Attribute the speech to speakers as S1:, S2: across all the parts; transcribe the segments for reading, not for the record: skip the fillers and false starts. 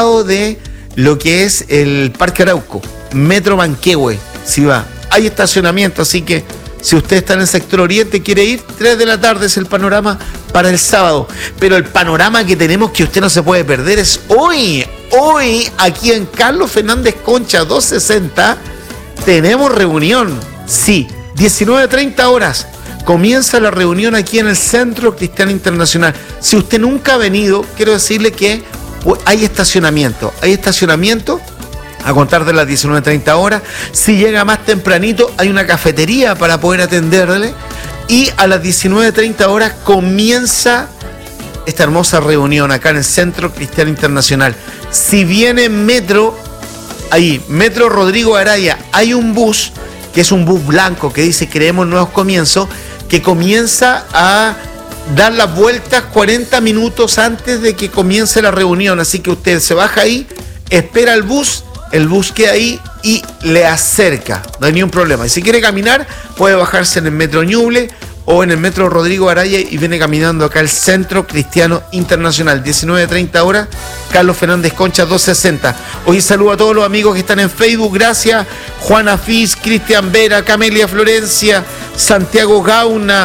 S1: de lo que es el Parque Arauco, Metro Manquehue, si va. Hay estacionamiento, así que si usted está en el sector oriente, quiere ir, 3 de la tarde es el panorama para el sábado. Pero el panorama que tenemos que usted no se puede perder es hoy. Hoy, aquí en Carlos Fernández Concha 260, tenemos reunión. Sí, 19:30 horas. Comienza la reunión aquí en el Centro Cristiano Internacional. Si usted nunca ha venido, quiero decirle que hay estacionamiento. Hay estacionamiento a contar de las 19:30 horas. Si llega más tempranito, hay una cafetería para poder atenderle. Y a las 19:30 horas comienza esta hermosa reunión acá en el Centro Cristiano Internacional. Si viene Metro, ahí, Metro Rodrigo Araya, hay un bus, que es un bus blanco, que dice Creemos Nuevos Comienzos, que comienza a dar las vueltas 40 minutos antes de que comience la reunión. Así que usted se baja ahí, espera el bus queda ahí y le acerca, no hay ningún problema. Y si quiere caminar, puede bajarse en el Metro Ñuble o en el Metro Rodrigo Araya y viene caminando acá al Centro Cristiano Internacional, 19:30 horas, Carlos Fernández Concha 260. Hoy saludo a todos los amigos que están en Facebook, gracias, Juana Fis, Cristian Vera, Camelia Florencia, Santiago Gauna,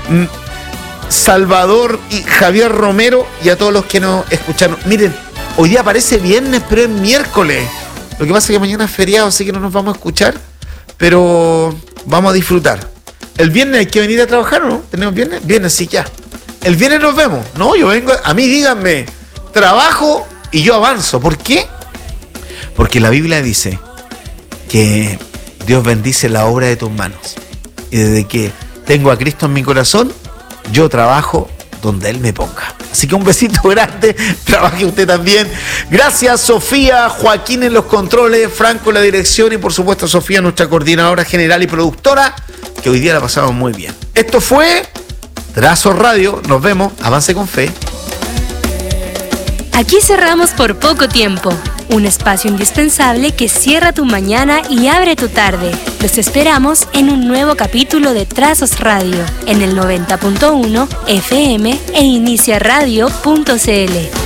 S1: Salvador y Javier Romero, y a todos los que nos escucharon. Miren, hoy día parece viernes, pero es miércoles. Lo que pasa es que mañana es feriado, así que no nos vamos a escuchar, pero vamos a disfrutar. ¿El viernes hay que venir a trabajar o no? ¿Tenemos viernes? Viernes, sí, ya. El viernes nos vemos. No, yo vengo, a mí díganme, trabajo y yo avanzo. ¿Por qué? Porque la Biblia dice que Dios bendice la obra de tus manos. Y desde que tengo a Cristo en mi corazón, yo trabajo donde Él me ponga. Así que un besito grande, trabaje usted también. Gracias, Sofía, Joaquín en los controles, Franco en la dirección y por supuesto Sofía, nuestra coordinadora general y productora, que hoy día la pasamos muy bien. Esto fue Trazo Radio, nos vemos, avance con fe.
S2: Aquí cerramos por poco tiempo, un espacio indispensable que cierra tu mañana y abre tu tarde. Los esperamos en un nuevo capítulo de Trazos Radio, en el 90.1 FM e iniciaradio.cl.